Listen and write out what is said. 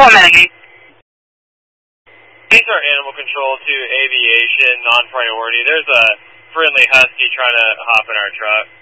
One minute. These are animal control to aviation, non-priority. There's a friendly husky trying to hop in our truck.